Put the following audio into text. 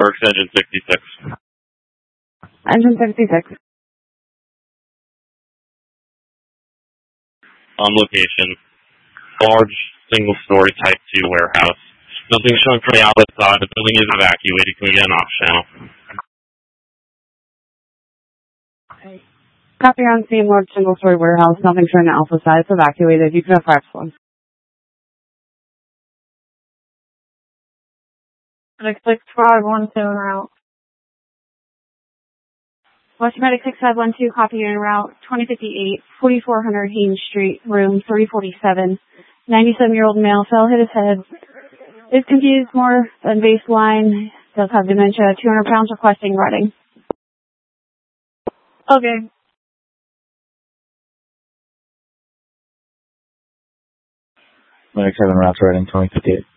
Works engine 66. Engine 66. On location. Large, single-story Type 2 warehouse. Nothing shown from the outlet side. The building is evacuated. Can we get an ops channel? Copy on scene, large single-story warehouse. Nothing showing the alpha side. It's evacuated. You can have 5 slows. Medic 6512 en route. West Medic 6512, copy en route. 2058, 4400 Haynes Street, room 347. 97-year-old male fell, hit his head. Is confused more than baseline. Does have dementia. 200 pounds, requesting routing. Okay. Medic 7 routes routing 2058.